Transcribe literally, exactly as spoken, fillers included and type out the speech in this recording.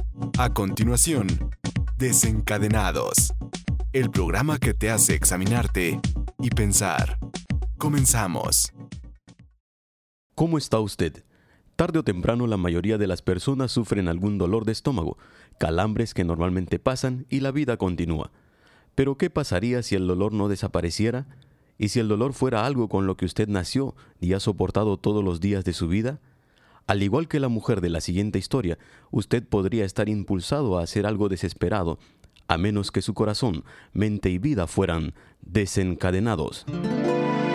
A continuación, Desencadenados, el programa que te hace examinarte y pensar. Comenzamos. ¿Cómo está usted? Tarde o temprano la mayoría de las personas sufren algún dolor de estómago, calambres que normalmente pasan y la vida continúa. Pero ¿qué pasaría si el dolor no desapareciera? ¿Y si el dolor fuera algo con lo que usted nació y ha soportado todos los días de su vida? Al igual que la mujer de la siguiente historia, usted podría estar impulsado a hacer algo desesperado, a menos que su corazón, mente y vida fueran desencadenados.